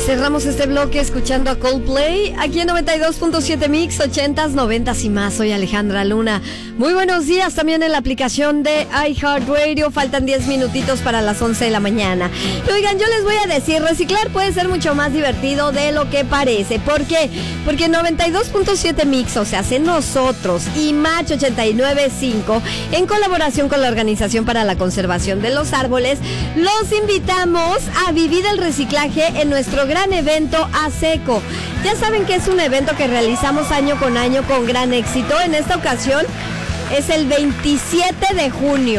Cerramos este bloque escuchando a Coldplay aquí en 92.7 Mix, 80s, 90s y más. Soy Alejandra Luna. Muy buenos días también en la aplicación de iHeartRadio. Faltan 10 minutitos para las 11 de la mañana. Y oigan, yo les voy a decir, reciclar puede ser mucho más divertido de lo que parece. ¿Por qué? Porque 92.7 Mix, o sea, hace nosotros y Match 89.5, en colaboración con la Organización para la Conservación de los Árboles, los invitamos a vivir el reciclaje en nuestro gran evento ASECO. Ya saben que es un evento que realizamos año con año con gran éxito. En esta ocasión es el 27 de junio,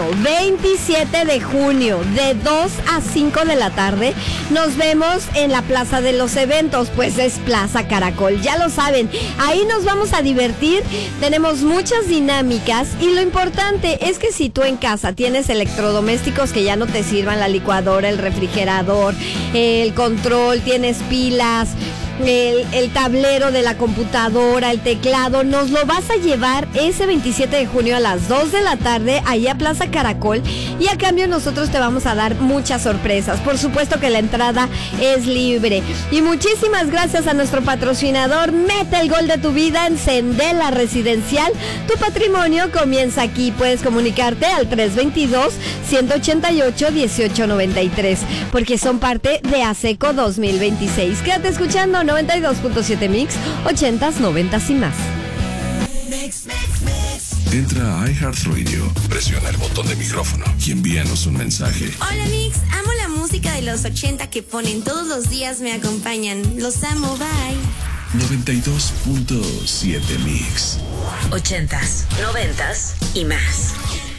de 2 a 5 de la tarde. Nos vemos en la Plaza de los Eventos, pues es Plaza Caracol, ya lo saben. Ahí nos vamos a divertir, tenemos muchas dinámicas y lo importante es que si tú en casa tienes electrodomésticos que ya no te sirvan, la licuadora, el refrigerador, el control, tienes pilas, el tablero de la computadora, el teclado, nos lo vas a llevar ese 27 de junio a las 2 de la tarde allá a Plaza Caracol, y a cambio nosotros te vamos a dar muchas sorpresas. Por supuesto que la entrada es libre. Y muchísimas gracias a nuestro patrocinador. Mete el gol de tu vida en Cendela Residencial. Tu patrimonio comienza aquí. Puedes comunicarte al 322-188-1893 porque son parte de ASECO 2026. Quédate escuchando 92.7 Mix, 80s, 90s y más. Entra a iHeartRadio, presiona el botón de micrófono y envíanos un mensaje. Hola Mix, amo la música de los 80 que ponen todos los días, me acompañan. Los amo, bye. 92.7 Mix. 80s, 90s y más.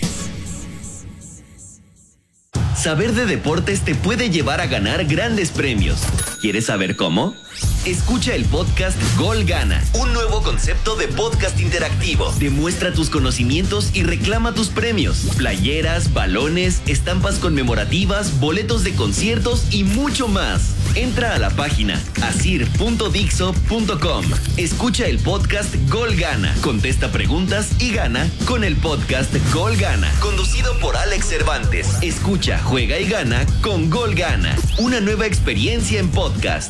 Saber de deportes te puede llevar a ganar grandes premios. ¿Quieres saber cómo? Escucha el podcast Gol Gana, un nuevo concepto de podcast interactivo. Demuestra tus conocimientos y reclama tus premios. Playeras, balones, estampas conmemorativas, boletos de conciertos y mucho más. Entra a la página asir.dixo.com. Escucha el podcast Gol Gana, contesta preguntas y gana con el podcast Gol Gana, conducido por Alex Cervantes. Escucha, juega y gana con Gol Gana, una nueva experiencia en podcast.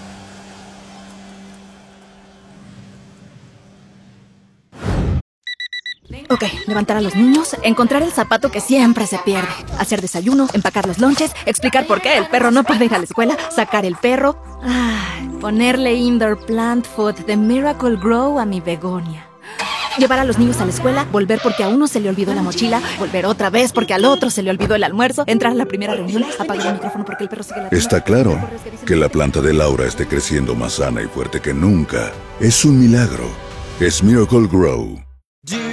Ok, levantar a los niños, encontrar el zapato que siempre se pierde, hacer desayuno, empacar los lonches, explicar por qué el perro no puede ir a la escuela, sacar el perro, ponerle indoor plant food de Miracle Grow a mi begonia. Llevar a los niños a la escuela, volver porque a uno se le olvidó la mochila, volver otra vez porque al otro se le olvidó el almuerzo, entrar a la primera reunión, apagar el micrófono porque el perro sigue la... Está claro que la planta de Laura esté creciendo más sana y fuerte que nunca. Es un milagro. Es Miracle Grow.